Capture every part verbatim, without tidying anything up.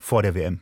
vor der W M?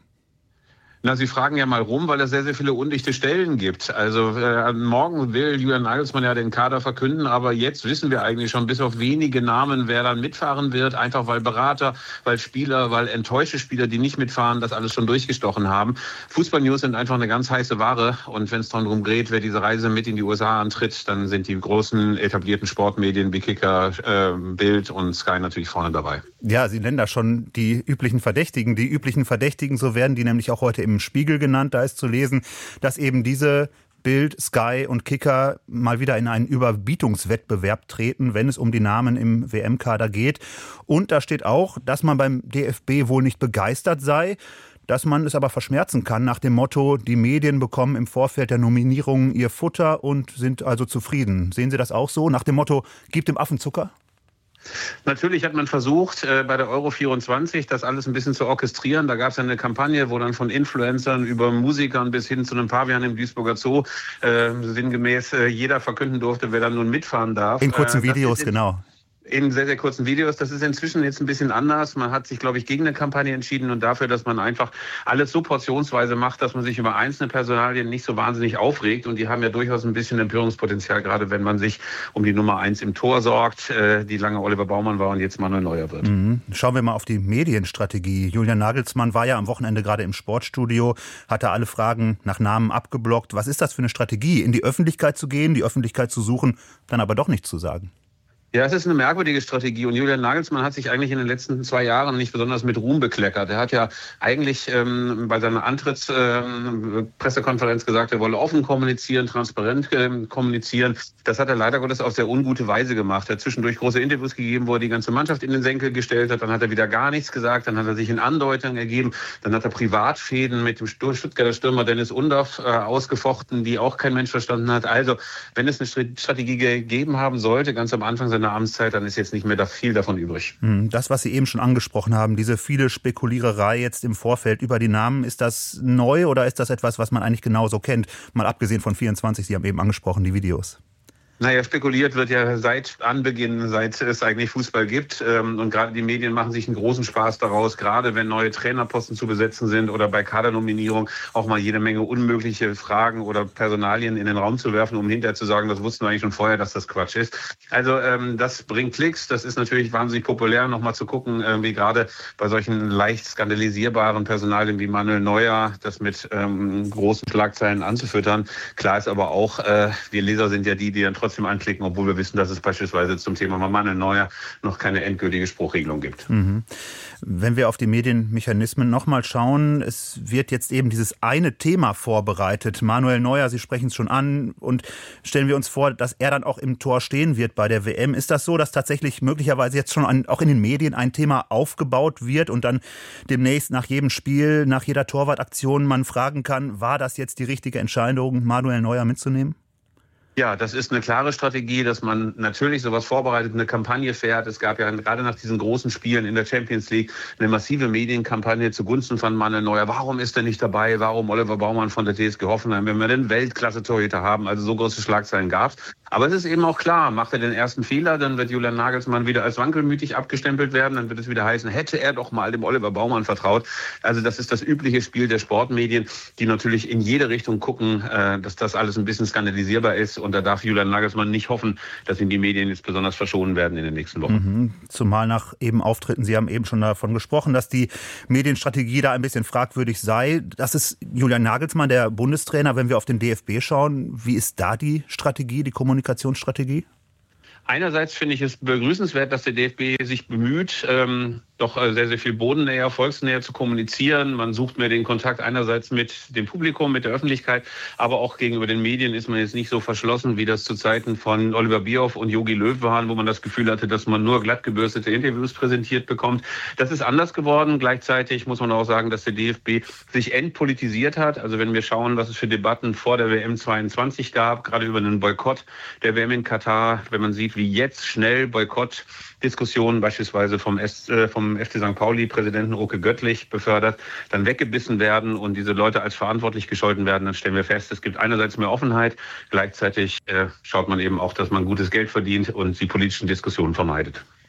Na, Sie fragen ja mal rum, weil es sehr, sehr viele undichte Stellen gibt. Also äh, morgen will Julian Nagelsmann ja den Kader verkünden, aber jetzt wissen wir eigentlich schon bis auf wenige Namen, wer dann mitfahren wird. Einfach weil Berater, weil Spieler, weil enttäuschte Spieler, die nicht mitfahren, das alles schon durchgestochen haben. Fußball-News sind einfach eine ganz heiße Ware. Und wenn es darum geht, wer diese Reise mit in die U S A antritt, dann sind die großen etablierten Sportmedien wie Kicker, äh, Bild und Sky natürlich vorne dabei. Ja, Sie nennen da schon die üblichen Verdächtigen. Die üblichen Verdächtigen, so werden die nämlich auch heute im Spiegel genannt. Da ist zu lesen, dass eben diese Bild, Sky und Kicker mal wieder in einen Überbietungswettbewerb treten, wenn es um die Namen im W M-Kader geht. Und da steht auch, dass man beim D F B wohl nicht begeistert sei, dass man es aber verschmerzen kann nach dem Motto, die Medien bekommen im Vorfeld der Nominierungen ihr Futter und sind also zufrieden. Sehen Sie das auch so? Nach dem Motto, gib dem Affen Zucker? Natürlich hat man versucht, äh, bei der Euro vierundzwanzig das alles ein bisschen zu orchestrieren. Da gab es eine Kampagne, wo dann von Influencern über Musikern bis hin zu einem Pavian im Duisburger Zoo äh, sinngemäß äh, jeder verkünden durfte, wer dann nun mitfahren darf. In kurzen äh, Videos, genau. In sehr, sehr kurzen Videos. Das ist inzwischen jetzt ein bisschen anders. Man hat sich, glaube ich, gegen eine Kampagne entschieden und dafür, dass man einfach alles so portionsweise macht, dass man sich über einzelne Personalien nicht so wahnsinnig aufregt. Und die haben ja durchaus ein bisschen Empörungspotenzial, gerade wenn man sich um die Nummer eins im Tor sorgt, die lange Oliver Baumann war und jetzt Manuel Neuer wird. Mhm. Schauen wir mal auf die Medienstrategie. Julian Nagelsmann war ja am Wochenende gerade im Sportstudio, hat da alle Fragen nach Namen abgeblockt. Was ist das für eine Strategie? In die Öffentlichkeit zu gehen, die Öffentlichkeit zu suchen, dann aber doch nichts zu sagen? Ja, es ist eine merkwürdige Strategie und Julian Nagelsmann hat sich eigentlich in den letzten zwei Jahren nicht besonders mit Ruhm bekleckert. Er hat ja eigentlich ähm, bei seiner Antrittspressekonferenz ähm, gesagt, er wolle offen kommunizieren, transparent ähm, kommunizieren. Das hat er leider Gottes auf sehr ungute Weise gemacht. Er hat zwischendurch große Interviews gegeben, wo er die ganze Mannschaft in den Senkel gestellt hat. Dann hat er wieder gar nichts gesagt. Dann hat er sich in Andeutungen ergeben. Dann hat er Privatfäden mit dem Stuttgarter Stürmer Dennis Undaff äh, ausgefochten, die auch kein Mensch verstanden hat. Also, wenn es eine Strategie gegeben haben sollte, ganz am Anfang seiner Amtszeit, dann ist jetzt nicht mehr da viel davon übrig. Das, was Sie eben schon angesprochen haben, diese viele Spekuliererei jetzt im Vorfeld über die Namen, ist das neu oder ist das etwas, was man eigentlich genauso kennt? Mal abgesehen von vierundzwanzig, Sie haben eben angesprochen, die Videos. Naja, spekuliert wird ja seit Anbeginn, seit es eigentlich Fußball gibt. Und gerade die Medien machen sich einen großen Spaß daraus, gerade wenn neue Trainerposten zu besetzen sind oder bei Kadernominierung auch mal jede Menge unmögliche Fragen oder Personalien in den Raum zu werfen, um hinterher zu sagen, das wussten wir eigentlich schon vorher, dass das Quatsch ist. Also das bringt Klicks. Das ist natürlich wahnsinnig populär, nochmal zu gucken, wie gerade bei solchen leicht skandalisierbaren Personalien wie Manuel Neuer, das mit ähm, großen Schlagzeilen anzufüttern. Klar ist aber auch, äh, wir Leser sind ja die, die dann trotzdem anklicken, obwohl wir wissen, dass es beispielsweise zum Thema Manuel Neuer noch keine endgültige Spruchregelung gibt. Mhm. Wenn wir auf die Medienmechanismen nochmal schauen, es wird jetzt eben dieses eine Thema vorbereitet. Manuel Neuer, Sie sprechen es schon an, und stellen wir uns vor, dass er dann auch im Tor stehen wird bei der W M. Ist das so, dass tatsächlich möglicherweise jetzt schon an, auch in den Medien ein Thema aufgebaut wird und dann demnächst nach jedem Spiel, nach jeder Torwartaktion man fragen kann, war das jetzt die richtige Entscheidung, Manuel Neuer mitzunehmen? Ja, das ist eine klare Strategie, dass man natürlich sowas vorbereitet, eine Kampagne fährt. Es gab ja gerade nach diesen großen Spielen in der Champions League eine massive Medienkampagne zugunsten von Manuel Neuer. Warum ist er nicht dabei? Warum Oliver Baumann von der T S G Hoffenheim, wenn wir den Weltklasse-Torhüter haben? Also so große Schlagzeilen gab's. Aber es ist eben auch klar, macht er den ersten Fehler, dann wird Julian Nagelsmann wieder als wankelmütig abgestempelt werden. Dann wird es wieder heißen, hätte er doch mal dem Oliver Baumann vertraut. Also das ist das übliche Spiel der Sportmedien, die natürlich in jede Richtung gucken, dass das alles ein bisschen skandalisierbar ist. Und da darf Julian Nagelsmann nicht hoffen, dass ihn die Medien jetzt besonders verschonen werden in den nächsten Wochen. Mhm. Zumal nach eben Auftritten, Sie haben eben schon davon gesprochen, dass die Medienstrategie da ein bisschen fragwürdig sei. Das ist Julian Nagelsmann, der Bundestrainer. Wenn wir auf den D F B schauen, wie ist da die Strategie, die Kommunikationsstrategie? Einerseits finde ich es begrüßenswert, dass der D F B sich bemüht, ähm, doch sehr, sehr viel bodennäher, volksnäher zu kommunizieren. Man sucht mehr den Kontakt einerseits mit dem Publikum, mit der Öffentlichkeit, aber auch gegenüber den Medien ist man jetzt nicht so verschlossen, wie das zu Zeiten von Oliver Bierhoff und Jogi Löw waren, wo man das Gefühl hatte, dass man nur glatt gebürstete Interviews präsentiert bekommt. Das ist anders geworden. Gleichzeitig muss man auch sagen, dass der D F B sich entpolitisiert hat. Also wenn wir schauen, was es für Debatten vor der W M zweiundzwanzig gab, gerade über einen Boykott der W M in Katar, wenn man sieht, wie jetzt schnell Boykottdiskussionen beispielsweise vom, S, äh, vom F C Sankt Pauli-Präsidenten Oke Göttlich befördert, dann weggebissen werden und diese Leute als verantwortlich gescholten werden, dann stellen wir fest, es gibt einerseits mehr Offenheit, gleichzeitig äh, schaut man eben auch, dass man gutes Geld verdient und die politischen Diskussionen vermeidet.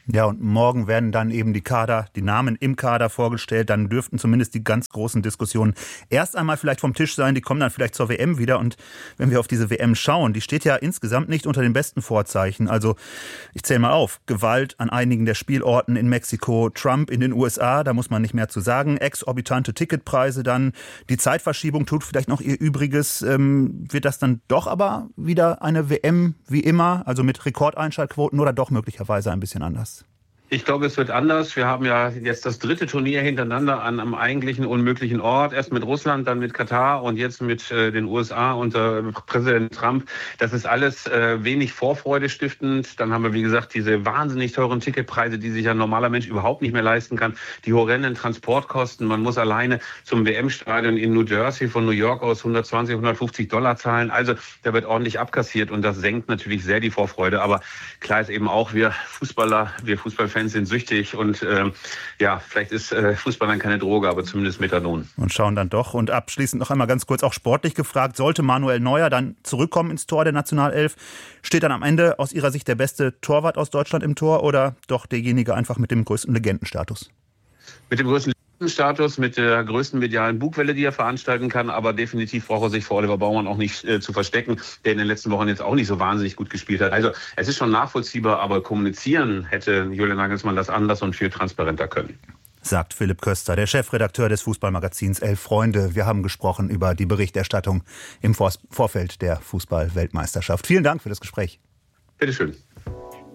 Ja, und morgen werden dann eben die Kader, die Namen im Kader vorgestellt. Dann dürften zumindest die ganz großen Diskussionen erst einmal vielleicht vom Tisch sein. Die kommen dann vielleicht zur W M wieder. Und wenn wir auf diese W M schauen, die steht ja insgesamt nicht unter den besten Vorzeichen. Also ich zähle mal auf. Gewalt an einigen der Spielorten in Mexiko, Trump in den U S A, da muss man nicht mehr zu sagen. Exorbitante Ticketpreise dann. Die Zeitverschiebung tut vielleicht noch ihr Übriges. Ähm, wird das dann doch aber wieder eine W M wie immer, also mit Rekordeinschaltquoten oder doch möglicherweise ein bisschen anders? Ich glaube, es wird anders. Wir haben ja jetzt das dritte Turnier hintereinander an einem eigentlichen unmöglichen Ort. Erst mit Russland, dann mit Katar und jetzt mit äh, den U S A unter Präsident Trump. Das ist alles äh, wenig Vorfreude stiftend. Dann haben wir, wie gesagt, diese wahnsinnig teuren Ticketpreise, die sich ein normaler Mensch überhaupt nicht mehr leisten kann. Die horrenden Transportkosten. Man muss alleine zum W M-Stadion in New Jersey von New York aus hundertzwanzig, hundertfünfzig Dollar zahlen. Also da wird ordentlich abkassiert und das senkt natürlich sehr die Vorfreude. Aber klar ist eben auch, wir Fußballer, wir Fußballfans sind süchtig und äh, ja, vielleicht ist äh, Fußball dann keine Droge, aber zumindest Methadon. Und schauen dann doch. Und abschließend noch einmal ganz kurz auch sportlich gefragt, sollte Manuel Neuer dann zurückkommen ins Tor der Nationalelf, steht dann am Ende aus Ihrer Sicht der beste Torwart aus Deutschland im Tor oder doch derjenige einfach mit dem größten Legendenstatus? Mit dem größten Status, mit der größten medialen Bugwelle, die er veranstalten kann, aber definitiv braucht er sich vor Oliver Baumann auch nicht äh, zu verstecken, der in den letzten Wochen jetzt auch nicht so wahnsinnig gut gespielt hat. Also es ist schon nachvollziehbar, aber kommunizieren hätte Julian Nagelsmann das anders und viel transparenter können. Sagt Philipp Köster, der Chefredakteur des Fußballmagazins Elf Freunde. Wir haben gesprochen über die Berichterstattung im Vorfeld der Fußball-Weltmeisterschaft. Vielen Dank für das Gespräch. Bitteschön.